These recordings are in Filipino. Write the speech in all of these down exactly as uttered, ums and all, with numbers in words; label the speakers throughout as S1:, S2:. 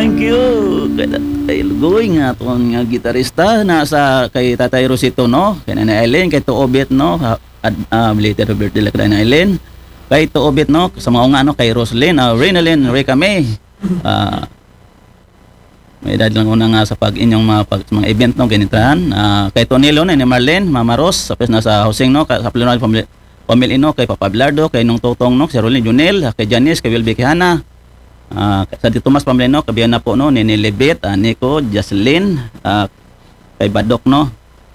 S1: thank you. Kay kay Lugoy nga atong nga gitarista na sa kay Tatay Rosito no, kay Nanay Eileen, kay Tuobit no, ha- ad, uh, belated birthday la kay Nanay Eileen. Kay Tuobit no, sa mga nga no kay Roslyn, uh, Renalyn, Rika May. Ah may edad lang una nga sa pag inyong mga, pag, mga event no ganitahan. Uh, kay Tonilo na ni Marlene, Mama Ros, sa na sa housing no, ka- sa Plinal Family Pamilya no, kay Papa Bilardo, kay Nung Totong no, si Rolin Junel, kay Janice, kay Wilby, kay Hana. Uh, sa Di Tomas Pamilya no, kabiyan na po no, ni Nilibet, uh, Nico, Jocelyn, uh, kay Badok no,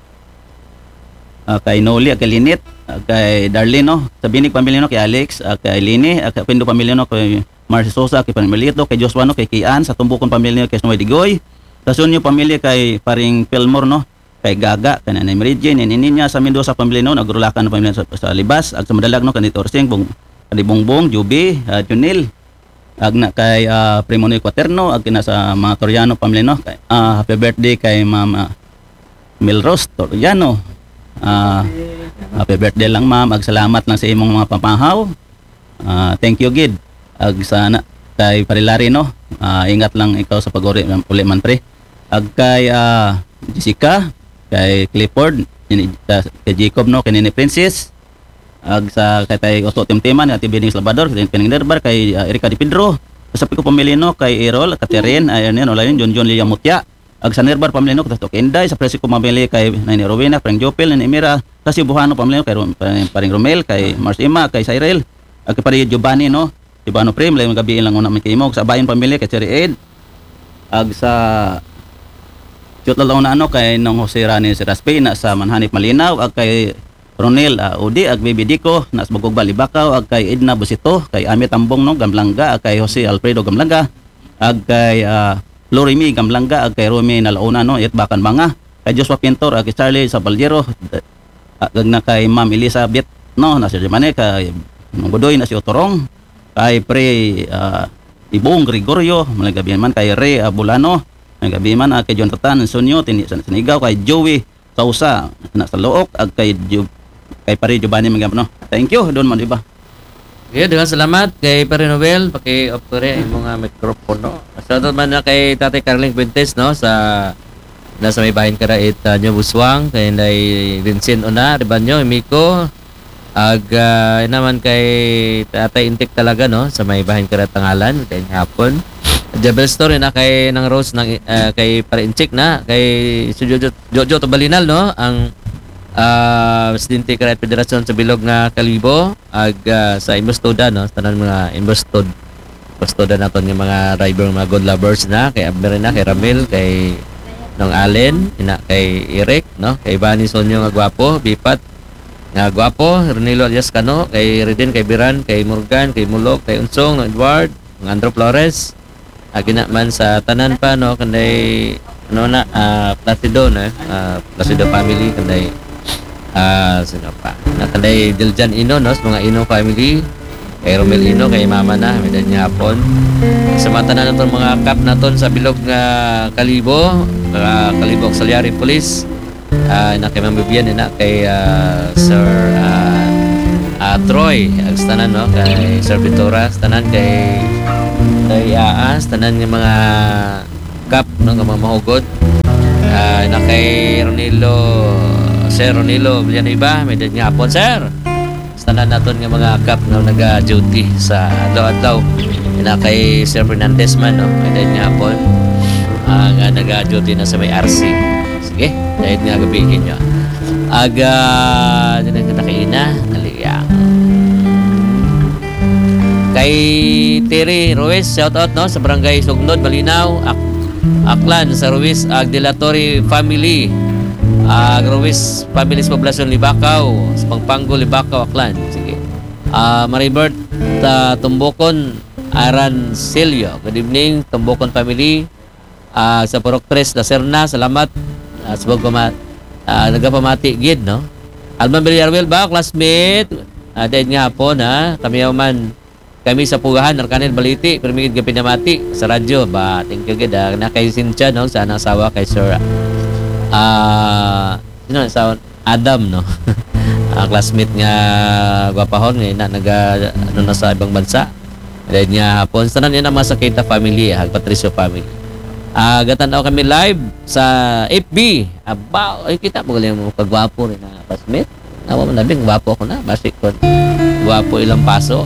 S1: uh, kay Noli, kay Linit, uh, kay Darlene no, sa Binig Pamilya no, kay Alex, uh, kay Lini, uh, kay Pindo Pamilya no, kay Marcy Sosa, kay Panmelito, kay Joshua no, kay Kian, sa Tumbukon Pamilya no, kay Snowy Digoy, sa Sunyo Pamilya kay Paring Pelmore no, kay Gaga, kay Nanay Marie ni Ninya sa Mendoza Pamilya no, nagrulakan na pamilya sa, sa Libas, ag sa Madalag no, kanito Orsing, Bong, Kanibongbong, Juby, uh, Junil, ag na kay uh, Primo Noy Quaterno, ag kina sa mga Toriano Pamilya no, kay, uh, happy birthday kay Mama Milros Toriano. Uh, happy birthday lang ma'am, ag salamat lang sa imong mga papahaw. Uh, thank you gid. Ag sana kay Parilari no, uh, ingat lang ikaw sa pag-uri uli man pre. Ag kay uh, Jessica, kay Clifford, yun, uh, kay Jacob no, kay Nini Princess, ag sa kay tay Otto Timtiman, at Bining Salvador, kay Pining Derbar, kay uh, Erika Di Pedro, sa Pico Pamilya no, kay Errol, Catherine, ayun yan, wala yun, John John Lilia Mutya, ag sa Nerbar Pamilya no, kay Tok Inday, sa Presico Pamilya kay Nini Rowena, Frank Jopel, Nini Emira, sa Cebuano Pamilya no, kay Rom- Paring Romel, kay Mars Ima, kay Cyril, ag kay Paring Giovanni no, Giovanni Prem, lang gabi lang una may kaimog, sa Bayan Pamilya kay Cherry Ed, ag sa Chut lalaw na ano kay nung Jose Rani si Raspi na sa Manhanip Malinaw, ag kay Ronel uh, Udi, ag Baby Dico na sa Bagog Balibakaw, ag kay Edna Busito, kay Ami Tambong no, Gamlanga, ag kay Jose Alfredo Gamlanga, ag kay uh, Lorimi Gamlanga, ag kay Rumi Nalauna no, Itbakan Banga, kay Joshua Pintor, ag kay Charlie Sabaldero, ag na kay Ma'am Elizabeth no, na si Jemane, kay Nunggodoy na si Otorong, kay Pre uh, Ibong Gregorio, malagabi man kay Ray Abulano, malagabi man uh, kay Jonathan Sonyo, Sinigaw, kay Joey Sausa, na sa Look, ag kay Ju kay Pare Giovanni Magam no. Thank you, doon man iba.
S2: Okay, dengan salamat kay Pare Noel, paki-off ko rin yung mga mikropono. Shoutout man na kay Tatay Carling Fuentes no, sa nasa may bahin karait uh, Nyo Buswang, kay Nay Vincent Una, Ribanyo, Miko, ag uh, naman kay Tatay Intik talaga no, sa may bahin karait Tangalan, kay hapon. Jabel Story na kay ng Rose ng uh, kay Pare Intik na, kay si Jojo, Jojo Tobalinal no, ang uh, Presidente Karait Federasyon sa Bilog nga Kalibo, ag uh, sa Imbostoda no, tanan mga Imbostod Imbostoda naton nga mga driver, mga good lovers na, kay Abner na, kay Ramil, kay Nong Allen, ina kay Eric no, kay Bani Sonyo nga gwapo, Bipat nga gwapo, Renilo Alias Cano, kay Reden, kay Biran, kay Morgan, kay Mulok, kay Unsong, no, Edward, ng Andrew Flores, agina man sa tanan pa no, kanday ano na uh, Placido no, uh, Placido family, kanday ah uh, sino pa na kanday Diljan Ino no, sa mga Ino family, kay Romel Ino, kay mama na medan niya hapon, sa mata na naton mga kap naton sa Bilog nga Kalibo, uh, Kalibo Auxiliary Police, uh, na kay Ma'am Bibian, na kay uh, Sir uh, uh, Troy agstanan no, kay Sir Ventura tanan, kay kay Aas tanan ng mga kap no, nga mga mahugot, uh, na kay Ronilo, Sir Ronilo Villanueva, may dad nga hapon sir, tanan naton nga mga kap nga naga-duty sa adlaw-adlaw, na kay Sir Fernandez man no, may dad nga hapon uh, nga naga-duty na sa may R C. Sige, dahil nga gabihin nyo aga din nga nakaina naliyang kay Terry Ruiz, shout out no, sa Barangay Sugnod Malinaw, Ak Aklan, sa Ruiz ag Dilatory family, ag Ruiz family sa poblasyon Libakaw, sa Pangpango Libakaw, Aklan. Sige. Uh, Maribert uh, Tumbokon Arancilio, good evening Tumbokon family, uh, sa Purok Tres La Serna, salamat uh, sa pagpamat uh, nagapamati gid no. Alman Villarreal ba classmate, uh, dahil nga po na kami man kami sa Pugahan, Arkanel Baliti, permigid ka pinamati sa radyo ba, thank you gid uh, na kay Cynthia no, sa anang asawa kay Sir ah uh, sino sa Adam no. uh, classmate nga gwapahon nga na naga ano na sa ibang bansa, dahil nga hapon tanan ina mga Sakita family, Hag Patricio family. Ah, gatanaw kami live sa F B. Aba, ay kita mo galing mo kagwapo rin na classmate. Awa mo nabing gwapo ako na, basi ko. Gwapo ilang paso.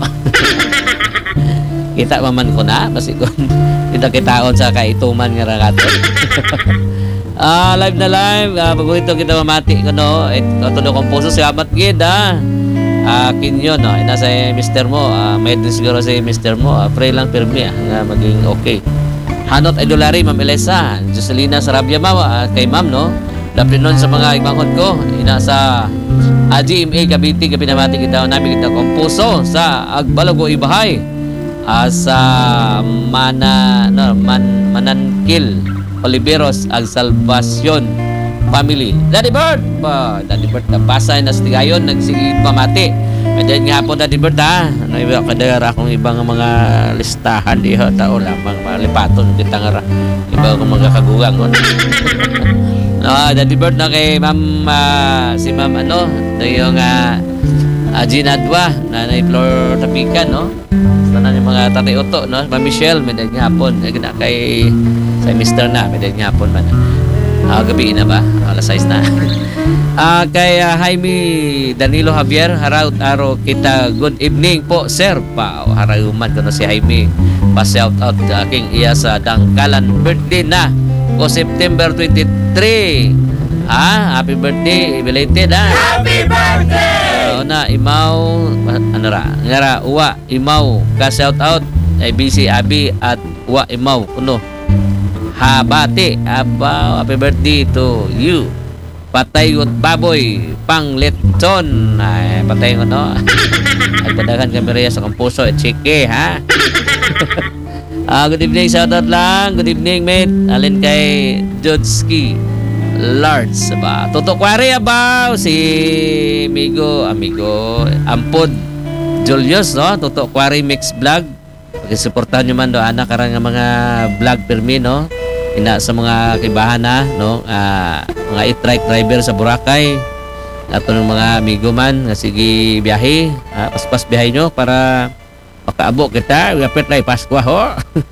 S2: Kita maman ko na, basi ko. Kita kitaon sa kaituman nga rakato. Ah, live na live. Ah, paborito kita mamati ko no. Ito to kong puso salamat gid ah. Ah, kinyo no. Ina sa mister mo, ah, may din siguro sa mister mo. Ah, pray lang pirmi ah, nga maging okay. Hanot Idolari, Ma'am Elisa, Jocelina Sarabia Mawa, ah, kay Ma'am no. Daplinon sa mga ibangod ko, ina sa ah, G M A Cavite kapinamati kita namin kita kong puso sa Agbalago Ibahay. Ah, sa Mana no, Man, Manankil Oliveros Ag Salvacion Family. Daddy Bird pa, Daddy Bird na pasay na stigayon nagsigit pamati. Medyan nga po Daddy Bird ha. Ano iba kadara akong ibang mga listahan di ha tao lamang malipaton kita nga iba akong mga kagugang ko. Ah, Daddy Bird na kay Ma'am ah, si Ma'am ano, ito yung uh, uh, Gina Adwa, Nanay Flor Tapican no. Sana yung mga tatay Otto no, Ma'am Michelle, medyan nga hapon na kay sa mister na, medyan nga hapon man. Ah, gabi na ba? Alas sais na. Ah, kay uh, Jaime Danilo Javier, haraut aro kita good evening po sir. Pa harauman ko na si Jaime. Pa shout out uh, king iya sa Dangkalan birthday na ko September twenty-three. Ah, happy birthday belated ha. Happy birthday. Uh, na imaw ano ra? Ngara uwa imaw ka shout out ay B C Abi at uwa imaw kuno. Habati, aba, happy birthday to you. Patayot baboy, pang lechon. Ay, patay ko, no? Ay, padagan kami rin sa kampuso at chike, ha? Ah, good evening, shoutout lang. Good evening, mate. Alin kay Jodski Lards, ba? Tutok kwari, abaw. Si amigo, amigo, Ampod Julius, no? Tutok kwari mix vlog. Pagkisuportahan nyo man do, anak karang mga vlog permi, no? Ina sa mga kibahan na, no? Uh, mga e-trike driver sa Boracay. Ato ng mga amigo man, nga sige biyahe. Uh, paspas biyahe nyo para makaabo kita. Gapit na Paskwa, ho?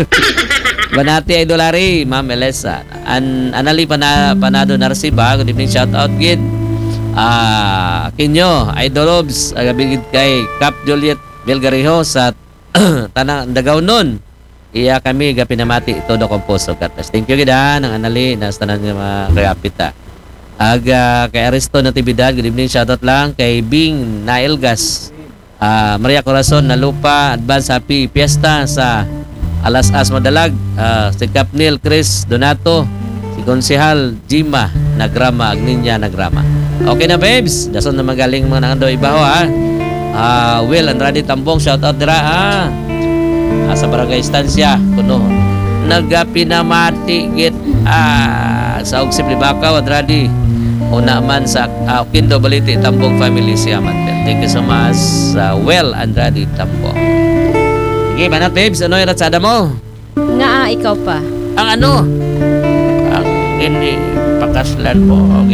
S2: Banati Idolari, Ma'am Elisa. An Anali pana, Panado Narsiba. Good evening, shout out, gid. Ah, uh, Kinyo, Idolobs, agabigid kay Cap Juliet Belgariho sa tanang Dagaw nun. Iya kami gapinamati ito do komposo katas. Thank you gida nang anali na tanan nga mga kagapita. Aga kay Aristo Natividad, good evening, shoutout lang kay Bing Nailgas. Uh, Maria Corazon na lupa, advance happy fiesta sa Alas As Madalag. Uh, si Capnil Chris Donato, si Konsehal Jima Nagrama, Agninya Nagrama. Okay na babes, dason na magaling mga nangando ibaho ha. Uh, Will Andrade Tambong, shoutout dira ah. Ah, sa barangay Estancia kuno nagapinamati git ah, sa Ugsip Libakaw Andrade una man sa uh, Kindo Baliti Tambong family siya man. Thank you so much uh, Will Andrade Tambong. Okay, manat babes, ano yung ratsada mo?
S3: Nga ah, ikaw pa.
S2: Ang ano? Ang ini pakaslan mo. Okay.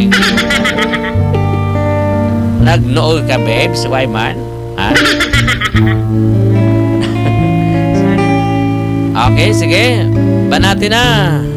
S2: Nagnool ka babes, why man? Ha? Okay, sige. Banati na.